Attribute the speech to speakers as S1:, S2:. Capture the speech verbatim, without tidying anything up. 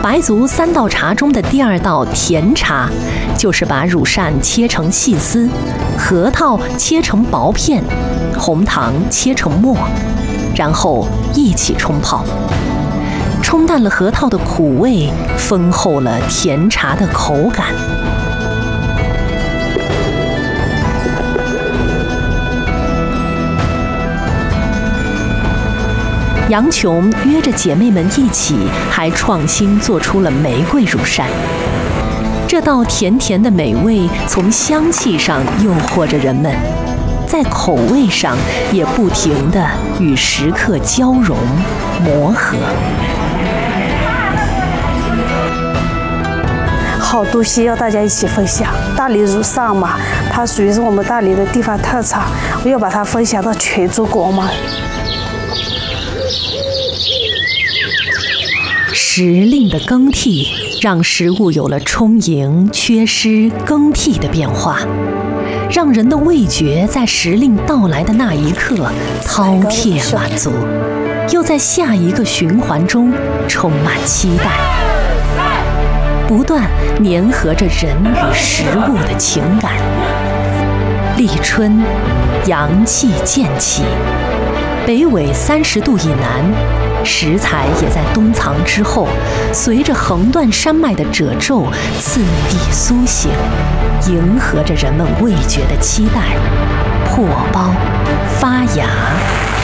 S1: 白族三道茶中的第二道甜茶，就是把乳扇切成细丝，核桃切成薄片，红糖切成末，然后一起冲泡，冲淡了核桃的苦味，丰厚了甜茶的口感。杨琼约着姐妹们一起，还创新做出了玫瑰乳扇。这道甜甜的美味，从香气上诱惑着人们，在口味上也不停地与食客交融磨合。
S2: 好东西要大家一起分享。大理乳扇嘛，它属于是我们大理的地方特产，我要把它分享到全中国嘛。
S1: 时令的更替，让食物有了充盈、缺失、更替的变化，让人的味觉在时令到来的那一刻饕餮满足，又在下一个循环中充满期待，不断粘合着人与食物的情感。立春，阳气渐起，北纬三十度以南，食材也在冬藏之后，随着横断山脉的褶皱，次第苏醒，迎合着人们味觉的期待，破苞发芽。